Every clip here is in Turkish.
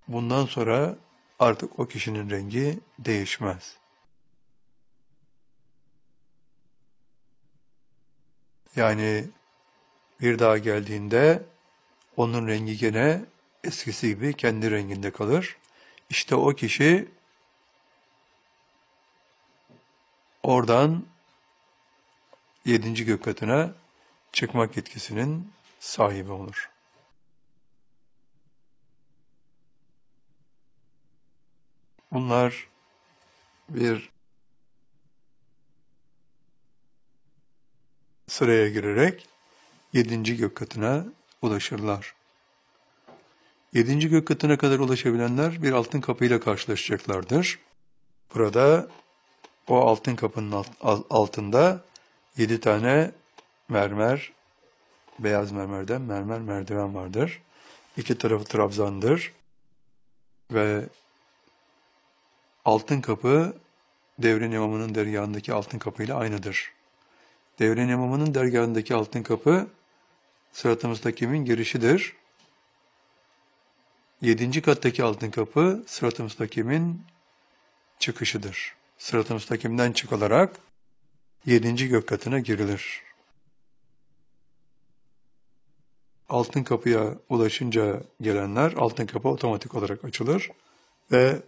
bundan sonra artık o kişinin rengi değişmez. Yani bir daha geldiğinde onun rengi gene eskisi gibi kendi renginde kalır. İşte o kişi oradan 7. gök katına çıkmak yetkisinin sahibi olur. Bunlar bir sıraya girerek 7. gök katına ulaşırlar. 7. gök katına kadar ulaşabilenler bir altın kapıyla karşılaşacaklardır. Burada o altın kapının altında 7 tane mermer, beyaz mermerden mermer merdiven vardır. 2 tarafı trabzandır ve altın kapı Devrin İmamı'nın dergahındaki altın kapıyla aynıdır. Devrin İmamı'nın dergahındaki altın kapı Sırat-ı Müstakim'in girişidir. 7. kattaki altın kapı Sırat-ı Müstakim'in çıkışıdır. Sırat-ı Müstakim'den çıkılarak 7. gök katına girilir. Altın kapıya ulaşınca gelenler altın kapı otomatik olarak açılır ve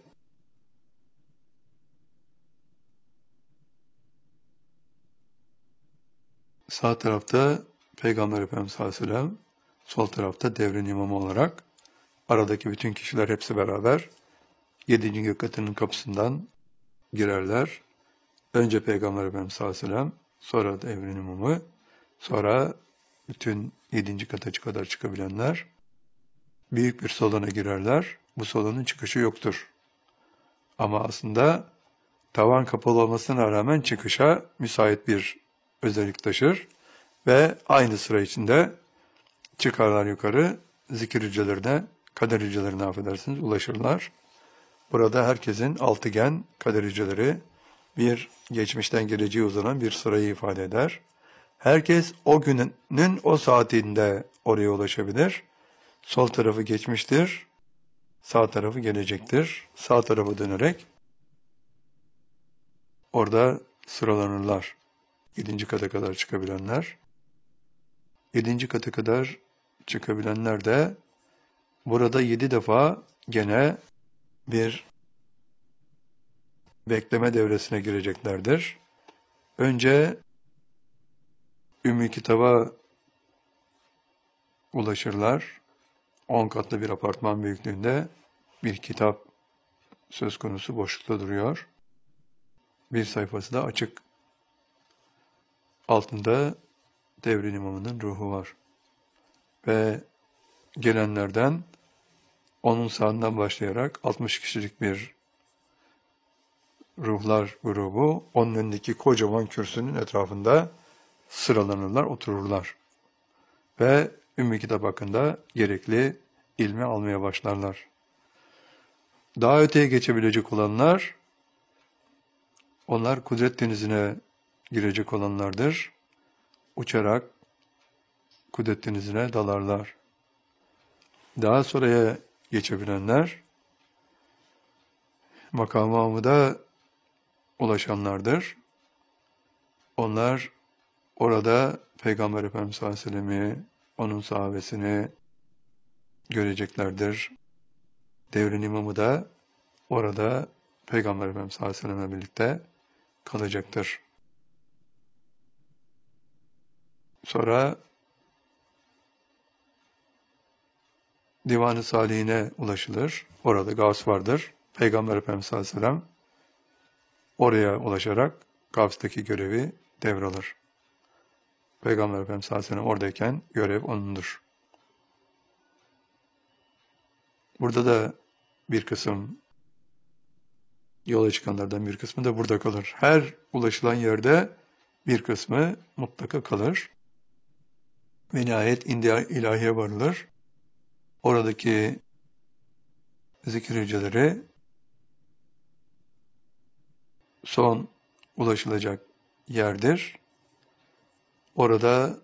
sağ tarafta Peygamber Efendimiz sallallahu aleyhi ve sellem, sol tarafta devrin imamı olarak aradaki bütün kişiler hepsi beraber 7. gök katının kapısından girerler. Önce Peygamber Efendimiz sallallahu aleyhi ve sellem, sonra devrin imamı, sonra bütün 7. kata kadar çıkabilenler büyük bir salona girerler. Bu salonun çıkışı yoktur. Ama aslında tavan kapalı olmasına rağmen çıkışa müsait bir özellik taşır ve aynı sıra içinde çıkarlar yukarı, zikir hücrelerine, kader hücrelerine affedersiniz, ulaşırlar. Burada herkesin altıgen kader hücreleri bir geçmişten geleceğe uzanan bir sırayı ifade eder. Herkes o günün o saatinde oraya ulaşabilir. Sol tarafı geçmiştir, sağ tarafı gelecektir. Sağ tarafa dönerek orada sıralanırlar. 7. kata kadar çıkabilenler. 7. kata kadar çıkabilenler de burada 7 defa gene bir bekleme devresine gireceklerdir. Önce Ümmü Kitab'a ulaşırlar. 10 katlı bir apartman büyüklüğünde bir kitap söz konusu boşlukta duruyor. Bir sayfası da açık. Altında devrin imamının ruhu var. Ve gelenlerden onun sağından başlayarak 60 kişilik bir ruhlar grubu onun önündeki kocaman kürsünün etrafında sıralanırlar, otururlar. Ve Ümmü Kitap hakkında gerekli ilmi almaya başlarlar. Daha öteye geçebilecek olanlar, onlar kudret denizine girecek olanlardır. Uçarak kudret denizine dalarlar. Daha sonraya geçebilenler, makam-ı Mahmud'a ulaşanlardır. Onlar orada Peygamber Efendimiz sallallahu aleyhi ve sellem'i, onun sahabesini göreceklerdir. Devrin imamı da orada Peygamber Efendimiz sallallahu aleyhi ve sellem'le birlikte kalacaktır. Sonra Divan-ı Salihine ulaşılır. Orada Gavs vardır. Peygamber Efendimiz sallallahu aleyhi ve sellem oraya ulaşarak Gavs'taki görevi devralır. Peygamber Efendimiz sallallahu aleyhi ve sellem oradayken görev onundur. Burada da bir kısım yola çıkanlardan bir kısmı da burada kalır. Her ulaşılan yerde bir kısmı mutlaka kalır. Ve nihayet ilahiye varılır. Oradaki zikir hücreleri son ulaşılacak yerdir. Orada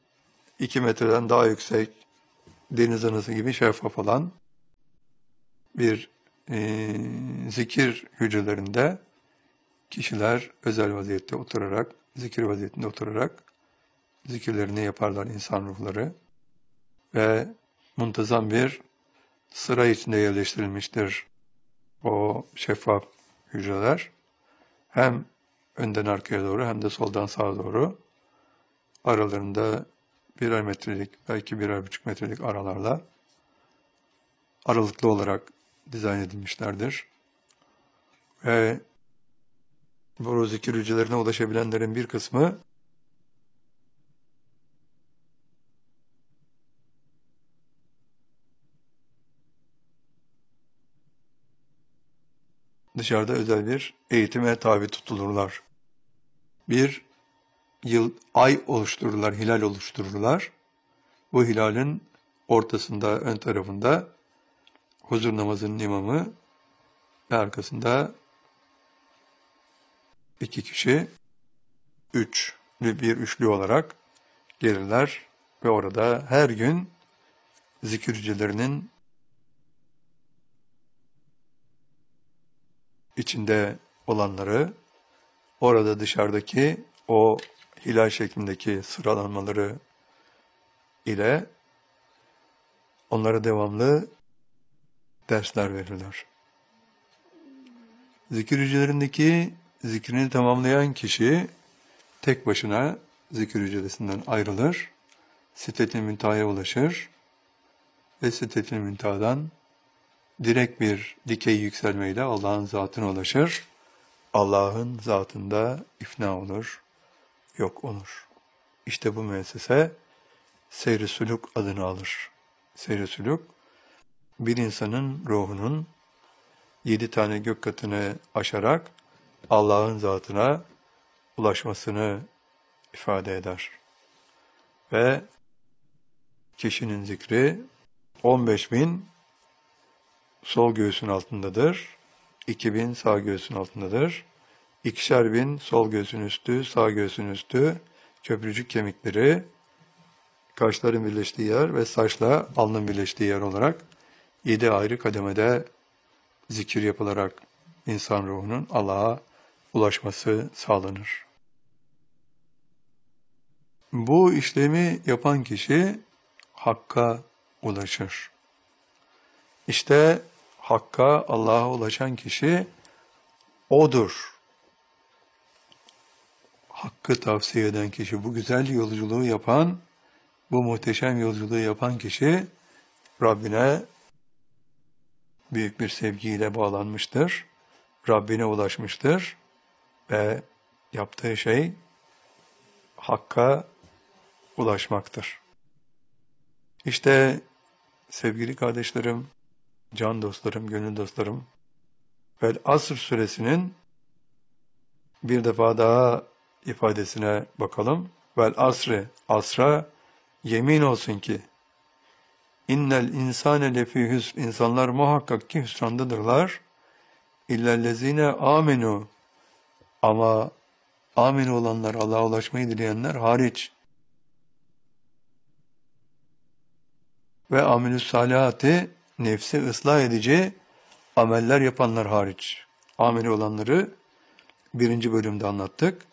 2 metreden daha yüksek deniz anası gibi şeffaf olan bir zikir hücrelerinde kişiler özel vaziyette oturarak, zikir vaziyetinde oturarak zikirlerini yaparlar insan ruhları ve muntazam bir sıra içinde yerleştirilmiştir o şeffaf hücreler. Hem önden arkaya doğru hem de soldan sağa doğru aralarında birer metrelik, belki 1,5 metrelik aralarla aralıklı olarak dizayn edilmişlerdir. Ve bu zikir hücrelerine ulaşabilenlerin bir kısmı dışarıda özel bir eğitime tabi tutulurlar. Bir ay oluştururlar, hilal oluştururlar. Bu hilalin ortasında, ön tarafında huzur namazının imamı ve arkasında 2 kişi, bir üçlü olarak gelirler ve orada her gün zikir hücrelerinin içinde olanları, orada dışarıdaki o hilal şeklindeki sıralanmaları ile onlara devamlı dersler verirler. Zikir hücrelerindeki zikrini tamamlayan kişi tek başına zikir hücresinden ayrılır, Sidret-i Münteha'ya ulaşır ve Sidret-i Münteha'dan direkt bir dikey yükselmeyle Allah'ın zatına ulaşır. Allah'ın zatında ifna olur, yok olur. İşte bu müessese Seyr-i Sülûk adını alır. Seyr-i Sülûk, bir insanın ruhunun 7 tane gök katını aşarak Allah'ın zatına ulaşmasını ifade eder. Ve kişinin zikri 15.000 sol göğsün altındadır, 2.000 sağ göğsün altındadır, 2.000 sol göğsün üstü, sağ göğsün üstü, köprücük kemikleri, kaşların birleştiği yer ve saçla alnın birleştiği yer olarak 7 ayrı kademede zikir yapılarak insan ruhunun Allah'a ulaşması sağlanır. Bu işlemi yapan kişi Hakk'a ulaşır. İşte Hakk'a, Allah'a ulaşan kişi odur. Hakkı tavsiye eden kişi, bu güzel yolculuğu yapan, bu muhteşem yolculuğu yapan kişi Rabbine büyük bir sevgiyle bağlanmıştır. Rabbine ulaşmıştır ve yaptığı şey Hakk'a ulaşmaktır. İşte sevgili kardeşlerim, can dostlarım, gönül dostlarım, Vel Asr suresinin bir defa daha ifadesine bakalım. Vel asri, asra yemin olsun ki innel insane lefî hüsn, insanlar muhakkak ki hüsrandadırlar. İllellezine amenu, ama amin olanlar, Allah'a ulaşmayı dileyenler hariç. Ve amilüs salihati, nefsi ıslah edici ameller yapanlar hariç. Ameli olanları 1. bölümde anlattık.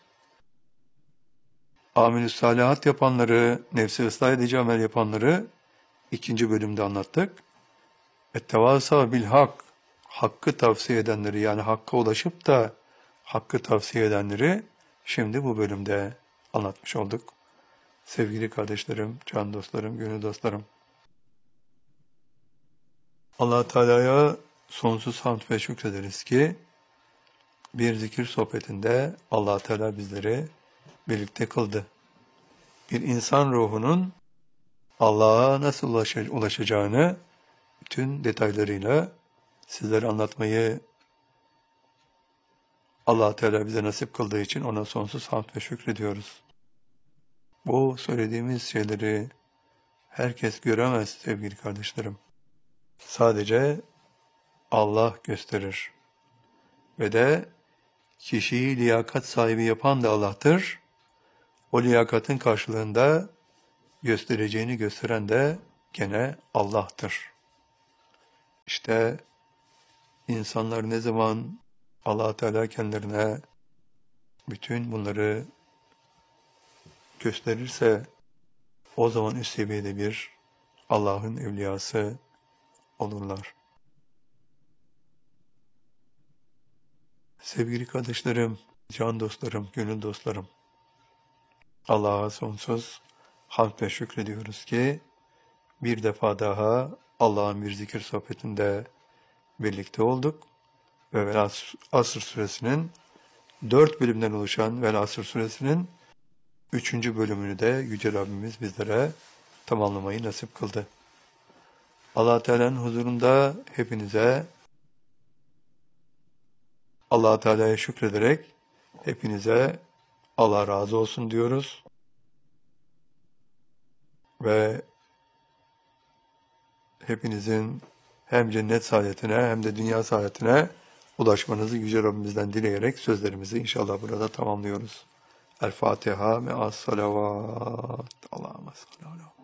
Amilüs salihat yapanları, nefsi ıslah edici amel yapanları 2. bölümde anlattık. Ettevasa bil hak, hakkı tavsiye edenleri, yani hakka ulaşıp da hakkı tavsiye edenleri şimdi bu bölümde anlatmış olduk. Sevgili kardeşlerim, can dostlarım, gönül dostlarım. Allah Teala'ya sonsuz hamd ve şükrederiz ki bir zikir sohbetinde Allah Teala bizleri birlikte kıldı. Bir insan ruhunun Allah'a nasıl ulaşacağını bütün detaylarıyla sizlere anlatmayı Allah Teala bize nasip kıldığı için ona sonsuz hamd ve şükrediyoruz. Bu söylediğimiz şeyleri herkes göremez sevgili kardeşlerim. Sadece Allah gösterir. Ve de kişiyi liyakat sahibi yapan da Allah'tır. O liyakatın karşılığında göstereceğini gösteren de gene Allah'tır. İşte İnsanlar ne zaman Allah Teala kendilerine bütün bunları gösterirse o zaman üst seviyede bir Allah'ın evliyası olurlar. Sevgili kardeşlerim, can dostlarım, gönül dostlarım, Allah'a sonsuz hamd ve şükrediyoruz ki bir defa daha Allah'ın bir zikir sohbetinde birlikte olduk ve Asr suresinin 4 bölümden oluşan ve Asr suresinin 3. bölümünü de Yüce Rabbimiz bizlere tamamlamayı nasip kıldı. Allah Teala'nın huzurunda hepinize Allah Teala'ya şükrederek hepinize Allah razı olsun diyoruz. Ve hepinizin hem cennet saadetine hem de dünya saadetine ulaşmanızı Yüce Rabbimizden dileyerek sözlerimizi inşallah burada tamamlıyoruz. El Fatiha me'as salavat. Allahümme salli ala